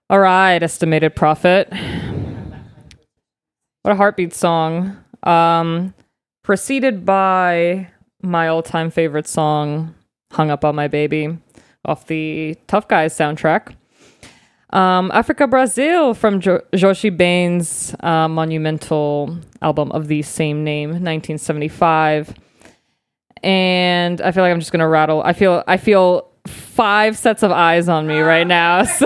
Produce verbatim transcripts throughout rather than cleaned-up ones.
All right, Estimated Prophet. What a heartbeat song. Um, preceded by my all-time favorite song, Hung Up on My Baby, off the Tough Guys soundtrack. Um, Africa Brazil from jo- Joshi Bain's uh, monumental album of the same name, nineteen seventy-five. And I feel like I'm just gonna rattle. I feel I feel five sets of eyes on me right now. So,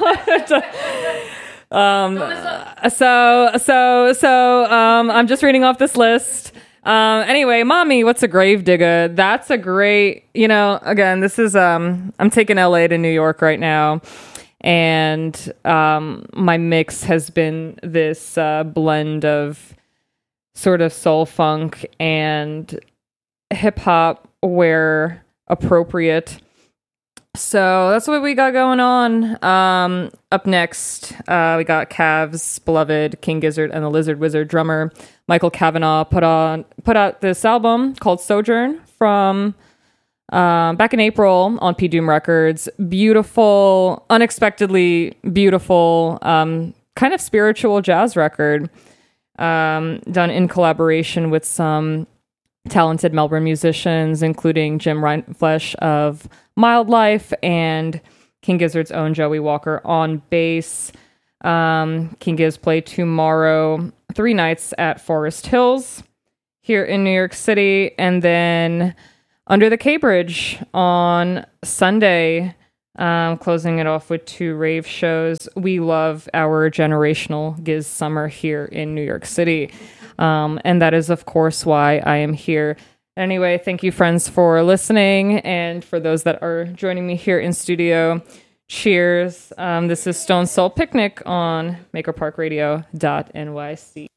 um, so so so um, I'm just reading off this list. Um, anyway, Mommy, What's a Gravedigger? That's a great. You know, again, this is um, I'm taking L A to New York right now. And um, my mix has been this uh, blend of sort of soul funk and hip hop where appropriate. So that's what we got going on. Um, up next, uh, we got Cav's beloved King Gizzard and the Lizard Wizard drummer Michael Kavanagh put on put out this album called Sojourn from Um, back in April on P Doom Records. Beautiful, unexpectedly beautiful, um, kind of spiritual jazz record, um, done in collaboration with some talented Melbourne musicians, including Jim Rindfleisch of Mild Life and King Gizzard's own Joey Walker on bass. Um, King Giz play tomorrow, three nights at Forest Hills here in New York City, and then Under the K Bridge on Sunday, um, closing it off with two rave shows. We love our generational Giz summer here in New York City. Um, and that is, of course, why I am here. Anyway, thank you, friends, for listening. And for those that are joining me here in studio, cheers. Um, this is Stone Soul Picnic on maker park radio dot N Y C.